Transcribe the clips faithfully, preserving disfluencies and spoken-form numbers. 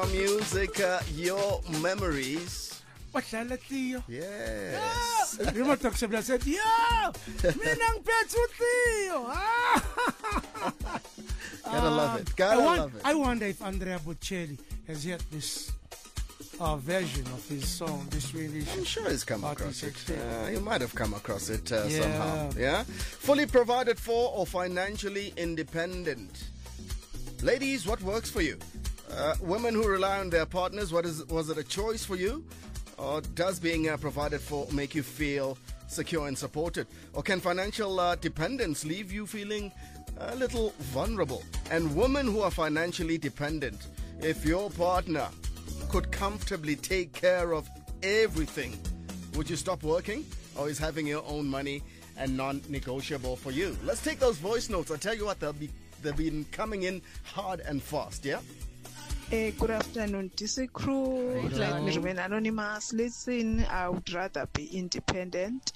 Music, uh, your memories. Badlala Theo. Yes. Remember talk Sebla said, "Yo, mina ngiphethe Theo." Gotta love it. Gotta I, want, love it. I wonder if Andrea Bocelli has heard this uh, version of his song, this really. I'm sure he's come across it. sixteen. Uh, you might have come across it uh, Yeah. somehow. Yeah. Fully provided for or financially independent. Ladies, what works for you? Uh, women who rely on their partners, what is was it a choice for you? Or does being uh, provided for make you feel secure and supported? Or can financial uh, dependence leave you feeling a little vulnerable? And women who are financially dependent, if your partner could comfortably take care of everything, would you stop working? Or is having your own money and non-negotiable for you? Let's take those voice notes. I tell you what, they'll be, they've been coming in hard and fast, yeah? Uh, good afternoon, D C crew. Like me remain anonymous. Listen, I would rather be independent.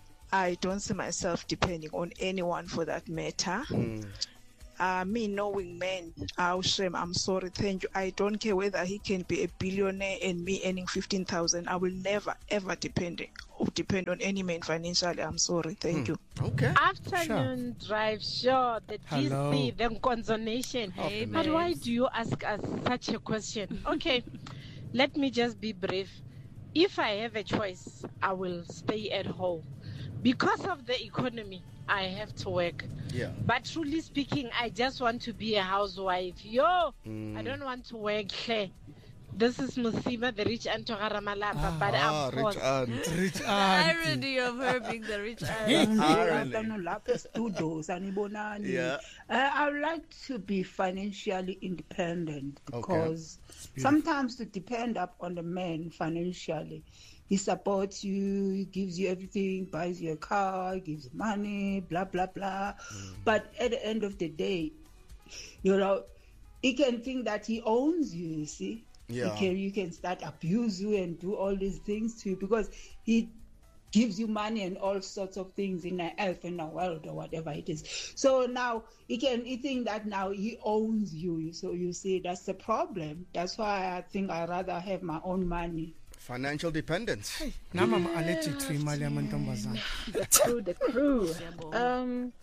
I don't see myself depending on anyone for that matter. Mm. Uh, me knowing men, I'll shame. I'm sorry, thank you. I don't care whether he can be a billionaire and me earning fifteen thousand. I will never ever depend depend on any man financially. I'm sorry, thank you. Okay. Afternoon drive, sure, the Hello. D C, the Nkonzo Nation. Hey, but why do you ask us such a question? Okay, let me just be brief. If I have a choice, I will stay at home. Because of the economy, I have to work. Yeah. But truly speaking, I just want to be a housewife. Yo, Mm. I don't want to work here. This is Musima, the rich aunt of Ramalapa, but Ah, I'm rich forced. aunt. Rich auntie. Irony of her being the rich aunt. Irony. lapha studio sanibonani. Yeah. Uh, I would like to be financially independent Okay. because sometimes to depend up on the man financially, he supports you, he gives you everything, buys you a car, gives you money, blah blah blah. But at the end of the day, you know, he can think that he owns you. You see. Yeah. He can, you can start abuse you and do all these things to you because he gives you money and all sorts of things in the earth and the world or whatever it is. So now he can he think that now he owns you. So you see that's the problem. That's why I think I rather have my own money. Financial dependence. Namama allergic to imali yamantombazana. The crew, the crew. Um,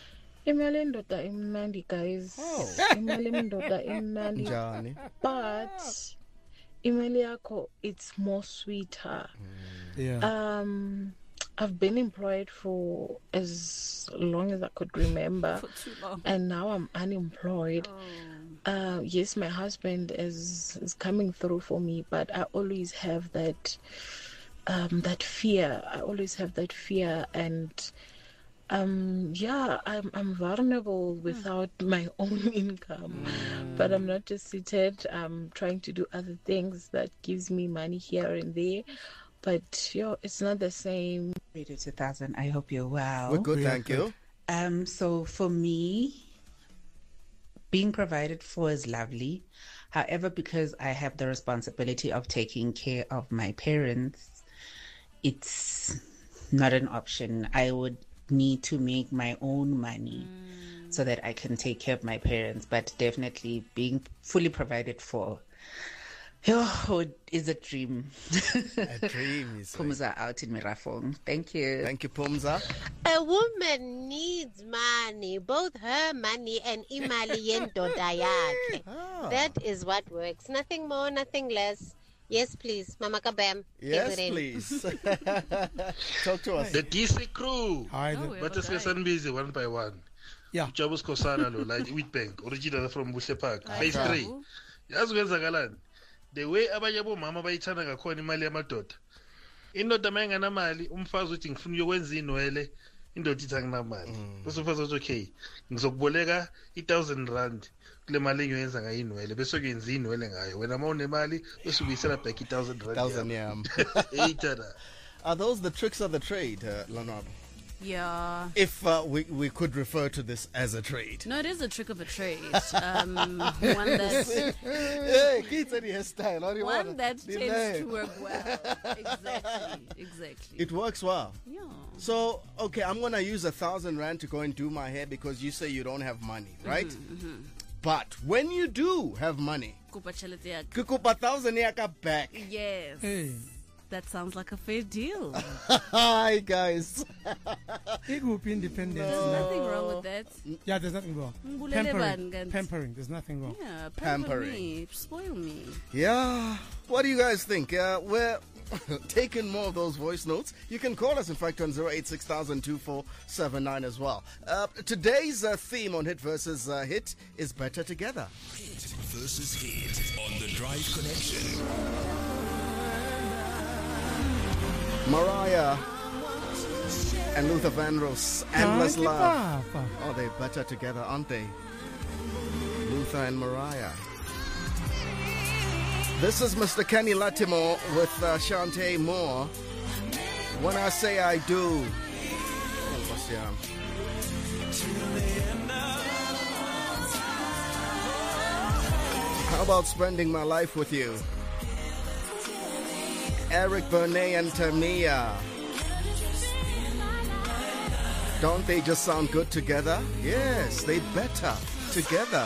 imali endoda imnandi, guys. Oh. Imali endoda imnandi. Njani? But imali yakho, it's more sweeter. Yeah. Um, I've been employed for as long as I could remember, For too long. and now I'm unemployed. Uh, yes, my husband is is coming through for me, but I always have that um, that fear. I always have that fear, and um, yeah, I'm I'm vulnerable without my own income. But I'm not just seated. I'm trying to do other things that gives me money here and there. But yo, it's not the same. Radio two thousand, I hope you're well. We're good, We are thank good. you. Um, so for me, being provided for is lovely. However, because I have the responsibility of taking care of my parents, it's not an option. I would need to make my own money so that I can take care of my parents. But definitely being fully provided for oh, is a dream. A dream, you say. Pumza out in Mirafong. Thank you. Thank you, Pumza. A woman needs money, both her money and imali yendoda yakhe. Ah. That is what works. Nothing more, nothing less. Yes, please. Mama Kabam. Yes, Give it in. please. Talk to us. The D C crew. Hi. Oh, the- yeah. But it's getting busy one by one. Yeah. Jabus Kosana lo, like Wheatbank, original from Bushe Park, phase Okay. three. Yazi kwenzakalani? The way abanye abomama bayithanda ngakhona imali yamadoda. Indoda mayenganamali, umfazi uthi ngifuna ukwenza inwele, indoda ithi anginamali. Bese umfazi uthi okay, ngizokuboleka one thousand rand kule mali engiyenza ngayo inwele, bese kuyenza inwele ngayo. Wena ma unemali, bese ubuyisela back one thousand rand. Thousand yam. Hey tada. Are those the tricks of the trade, uh, Lanab? Yeah. If uh, we, we could refer to this as a trade. No, it is a trick of a trade. Um, one that Hey, kids, any hairstyle. What do you one want? that The tends name. to work well. Exactly. Exactly. It works well. Yeah. So, okay, I'm going to use a thousand rand to go and do my hair because you say you don't have money, right? But when you do have money, Kopa tjhelete ya ka. ke kopa thousand ya ka back. Yes. Hey. That sounds like a fair deal. Hi guys. Iguphi independence. There's nothing wrong with that. Yeah, there's nothing wrong. Ngibulele Pampering, bani kanti? pampering. There's nothing wrong. Yeah, pamper Pampering. me, spoil me. Yeah. What do you guys think? Uh, we're taking more of those voice notes. You can call us, in fact, on zero eight six thousand two four seven nine as well. Uh, today's uh, theme on Hit versus uh, Hit is Better Together. Hit versus Hit on the Drive Connection. Mariah and Luther Vandross, Endless Thank you, Love. Papa. Oh, they're better together, aren't they? Luther and Mariah. This is Mister Kenny Lattimore with uh, Shantae Moore. When I Say I Do. How about Spending My Life With You? Eric Bernay and Tamia. Don't they just sound good together? Yes, they better together.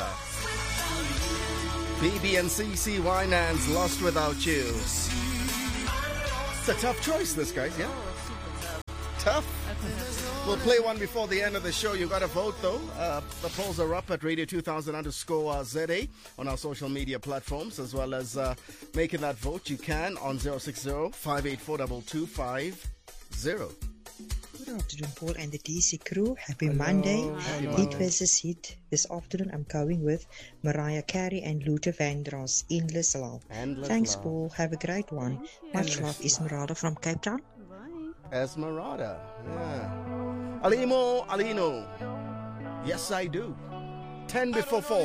B B and C C Winans, Lost Without You. It's a tough choice, this, guys, yeah? Tough. We'll play one before the end of the show. You got to vote, though. Uh, the polls are up at Radio two thousand underscore Z A on our social media platforms, as well as uh, making that vote. You can on zero six zero, five eight four, two two five zero. Good afternoon, Paul and the D C crew. Happy Hello. Monday. Happy Hit versus Hit. This afternoon, I'm going with Mariah Carey and Luther Vandross, Endless Love. Endless Thanks, Love. Paul. Have a great one. Much Endless love, Esmeralda from Cape Town. Esmeralda. Yeah. Alimo Alino. Yes, I do. ten before four.